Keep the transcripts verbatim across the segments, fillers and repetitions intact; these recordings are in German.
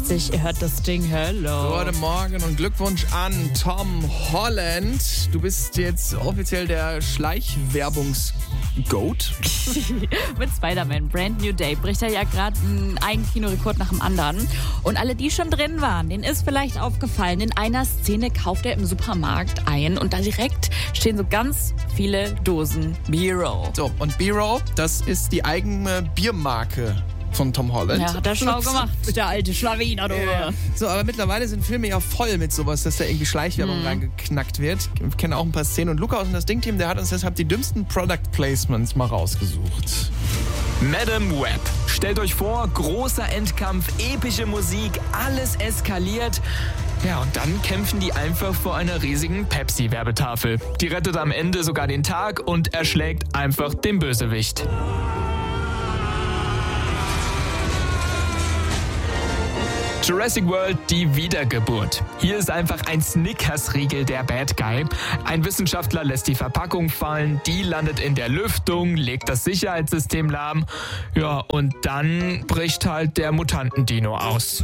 sechzig. Ihr hört das Ding. Hello. Guten Morgen und Glückwunsch an Tom Holland. Du bist jetzt offiziell der Schleichwerbungs-Goat. Mit Spider-Man Brand New Day bricht er ja gerade einen Kinorekord nach dem anderen. Und alle, die schon drin waren, denen ist vielleicht aufgefallen, in einer Szene kauft er im Supermarkt ein und da direkt stehen so ganz viele Dosen B-Row. So, und B-Row, das ist die eigene Biermarke von Tom Holland. Ja, hat er schlau gemacht, der alte Schlawiner, du. Ja. So, aber mittlerweile sind Filme ja voll mit sowas, dass da irgendwie Schleichwerbung mhm. reingeknackt wird. Ich kenne auch ein paar Szenen. Und Luca aus das Ding-Team, der hat uns deshalb die dümmsten Product Placements mal rausgesucht. Madame Web. Stellt euch vor, großer Endkampf, epische Musik, alles eskaliert. Ja, und dann kämpfen die einfach vor einer riesigen Pepsi-Werbetafel. Die rettet am Ende sogar den Tag und erschlägt einfach den Bösewicht. Jurassic World, die Wiedergeburt. Hier ist einfach ein Snickers-Riegel der Bad Guy. Ein Wissenschaftler lässt die Verpackung fallen, die landet in der Lüftung, legt das Sicherheitssystem lahm. Ja, und dann bricht halt der Mutantendino aus.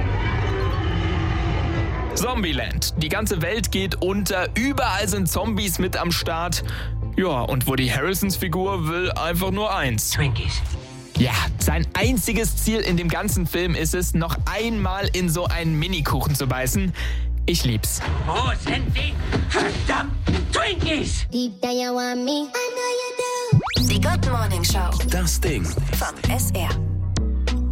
Zombieland. Die ganze Welt geht unter, überall sind Zombies mit am Start. Ja, und Woody Harrelsons Figur will einfach nur eins. Twinkies. Ja, sein einziges Ziel in dem ganzen Film ist es, noch einmal in so einen Minikuchen zu beißen. Ich lieb's. Wo sind die verdammten Twinkies? Deep down you want me, I know you do. Die Good Morning Show. Das Ding. Vom S R.